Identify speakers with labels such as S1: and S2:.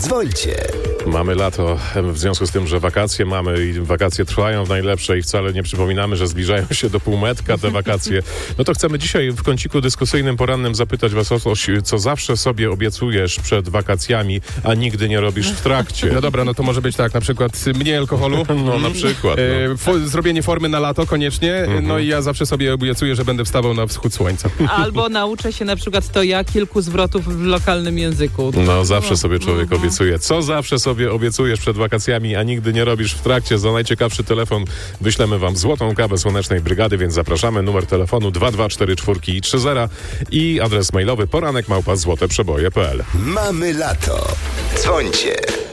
S1: Dzwońcie.
S2: Mamy lato, w związku z tym, że wakacje mamy i wakacje trwają w najlepsze i wcale nie przypominamy, że zbliżają się do półmetka te wakacje. No to chcemy dzisiaj w kąciku dyskusyjnym porannym zapytać was o coś, co zawsze sobie obiecujesz przed wakacjami, a nigdy nie robisz w trakcie.
S3: No dobra, no to może być tak, na przykład mniej alkoholu.
S2: No na przykład.
S3: Zrobienie formy na lato koniecznie. No i ja zawsze sobie obiecuję, że będę wstawał na wschód słońca.
S4: Albo nauczę się na przykład kilku zwrotów w lokalnym języku.
S2: No zawsze sobie człowiek obiecuje. Co zawsze sobie obiecujesz przed wakacjami, a nigdy nie robisz w trakcie? Za najciekawszy telefon wyślemy wam złotą kawę Słonecznej Brygady, więc zapraszamy. Numer telefonu 224430 i adres mailowy poranek@złoteprzeboje.pl.
S1: Mamy lato. Dzwońcie.